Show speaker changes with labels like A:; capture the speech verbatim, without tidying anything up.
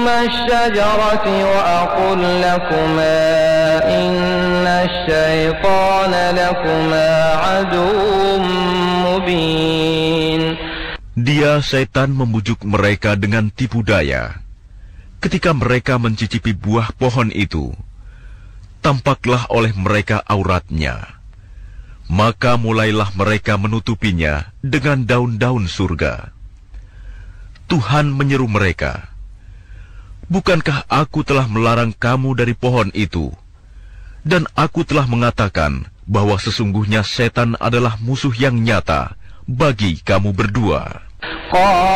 A: الشجرة وأقل لكما إن الشيطان لكما عدو مبين.
B: Dia setan membujuk mereka dengan tipu daya. Ketika mereka mencicipi buah pohon itu, tampaklah oleh mereka auratnya. Maka mulailah mereka menutupinya dengan daun-daun surga. Tuhan menyeru mereka, "Bukankah aku telah melarang kamu dari pohon itu? Dan aku telah mengatakan bahwa sesungguhnya setan adalah musuh yang nyata bagi kamu berdua."